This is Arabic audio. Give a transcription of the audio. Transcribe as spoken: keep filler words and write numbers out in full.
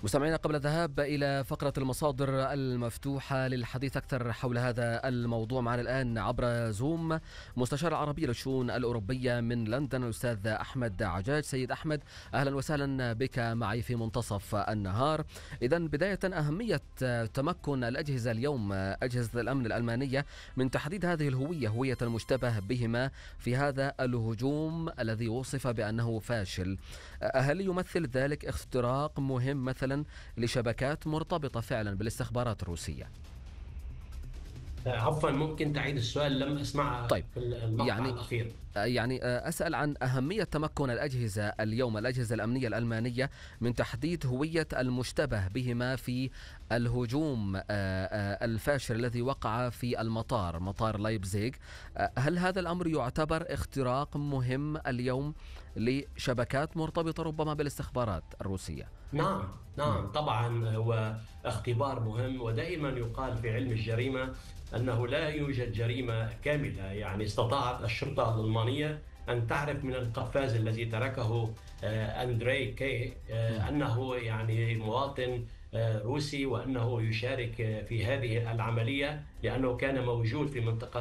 مستمعينا، قبل الذهاب إلى فقرة المصادر المفتوحة للحديث أكثر حول هذا الموضوع، معنا الآن عبر زوم مستشار العربية للشؤون الأوروبية من لندن الأستاذ أحمد عجاج. سيد أحمد، أهلا وسهلا بك معي في منتصف النهار. إذن بداية، أهمية تمكن الأجهزة اليوم، أجهزة الأمن الألمانية، من تحديد هذه الهوية، هوية المشتبه بهما في هذا الهجوم الذي وصف بأنه فاشل. هل يمثل ذلك اختراق مهم مثلا لشبكات مرتبطة فعلا بالاستخبارات الروسية؟ عفوا، ممكن تعيد السؤال؟ لم أسمع طيب، في المقطع يعني الأخير. يعني أسأل عن أهمية تمكن الأجهزة اليوم، الأجهزة الأمنية الألمانية، من تحديد هوية المشتبه بهما في الهجوم الفاشل الذي وقع في المطار، مطار لايبزيغ. هل هذا الأمر يعتبر اختراق مهم اليوم لشبكات مرتبطة ربما بالاستخبارات الروسية؟ نعم نعم طبعا، هو اختبار مهم، ودائما يقال في علم الجريمة أنه لا يوجد جريمة كاملة. يعني استطاعت الشرطة الألمانية أن تعرف من القفاز الذي تركه آه، أندري كي آه، أنه يعني مواطن آه، روسي، وأنه يشارك في هذه العملية لأنه كان موجود في منطقة